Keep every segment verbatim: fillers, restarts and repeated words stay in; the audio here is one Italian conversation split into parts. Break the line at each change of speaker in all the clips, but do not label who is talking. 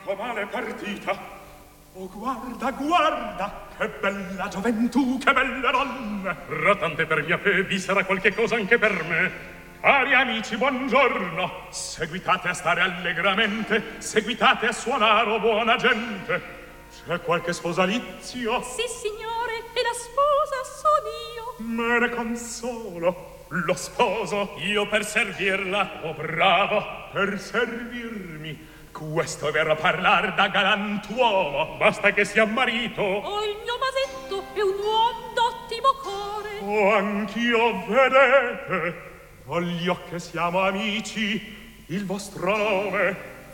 troppo male partita. Oh, guarda, guarda, che bella gioventù, che belle donne!
Rotante per mia fe, vi sarà qualche cosa anche per me.
Cari amici, buongiorno. Seguitate a stare allegramente, seguitate a suonare, oh buona gente. C'è qualche sposalizio?
Sì, signore, e la sposa son io.
Me ne consolo. Lo sposo? Io per servirla. Oh, bravo, per servirmi. Questo è vero parlar da galantuomo.
Basta che sia marito.
Oh, il mio masetto è un uom d'ottimo core.
Oh, anch'io, vedete. Voglio che siamo amici. Il vostro nome?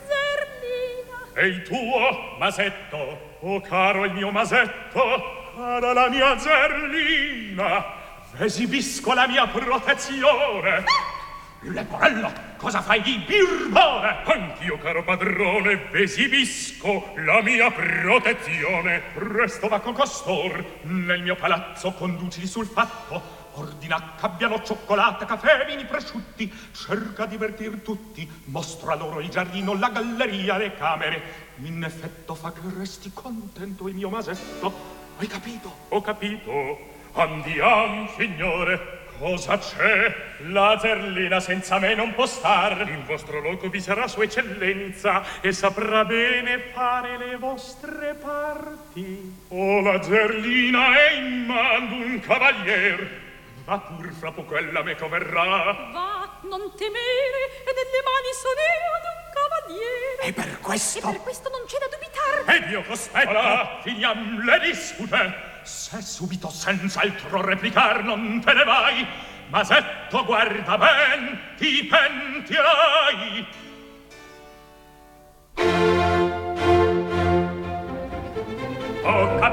Zerlina.
E il tuo? Masetto. Oh, caro il mio masetto, cara la mia Zerlina, esibisco la mia protezione. Leporello, cosa fai di birbone?
Anch'io, caro padrone, esibisco la mia protezione.
Presto va con costor, nel mio palazzo conducili sul fatto. Ordina c'abbiano cioccolata, caffè, vini, prosciutti. Cerca divertir tutti. Mostra loro il giardino, la galleria, le camere. In effetto fa che resti contento il mio masetto. Hai capito?
Ho capito. Andiamo, signore.
Cosa c'è? La Zerlina senza me non può star.
In vostro loco vi sarà sua eccellenza e saprà bene fare le vostre parti.
Oh, la Zerlina è in man d'un cavalier. Va pur fra poco ella me converrà.
Va, non temere, e nelle mani son io d'un cavaliere.
E per questo?
E per questo non c'è da dubitar.
Ed io cospetto. Voilà, finiam le dispute. Se subito senza altro replicar non te ne vai, Masetto, guarda ben, ti pentirai. Oh,